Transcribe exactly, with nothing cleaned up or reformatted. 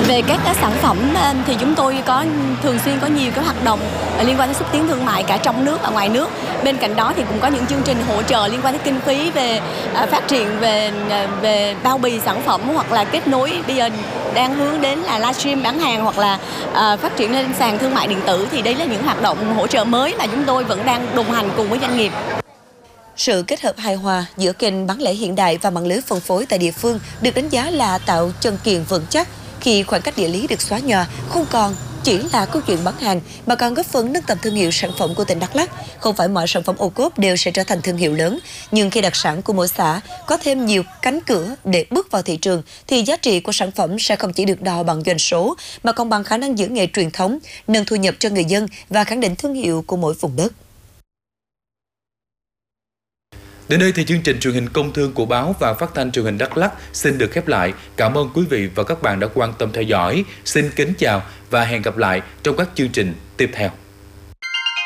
Về các cái sản phẩm thì chúng tôi có thường xuyên có nhiều cái hoạt động liên quan đến xúc tiến thương mại cả trong nước và ngoài nước. Bên cạnh đó thì cũng có những chương trình hỗ trợ liên quan đến kinh phí về phát triển về về bao bì sản phẩm, hoặc là kết nối bây giờ đang hướng đến là livestream bán hàng, hoặc là uh, phát triển lên sàn thương mại điện tử. Thì đây là những hoạt động hỗ trợ mới mà chúng tôi vẫn đang đồng hành cùng với doanh nghiệp. Sự kết hợp hài hòa giữa kênh bán lẻ hiện đại và mạng lưới phân phối tại địa phương được đánh giá là tạo chân kiềng vững chắc khi khoảng cách địa lý được xóa nhòa, không còn chỉ là câu chuyện bán hàng mà còn góp phần nâng tầm thương hiệu sản phẩm của tỉnh Đắk Lắk. Không phải mọi sản phẩm ô cốp đều sẽ trở thành thương hiệu lớn, nhưng khi đặc sản của mỗi xã có thêm nhiều cánh cửa để bước vào thị trường thì giá trị của sản phẩm sẽ không chỉ được đo bằng doanh số mà còn bằng khả năng giữ nghề truyền thống, nâng thu nhập cho người dân và khẳng định thương hiệu của mỗi vùng đất. Đến đây thì chương trình truyền hình công thương của báo và phát thanh truyền hình Đắk Lắk xin được khép lại. Cảm ơn quý vị và các bạn đã quan tâm theo dõi. Xin kính chào và hẹn gặp lại trong các chương trình tiếp theo.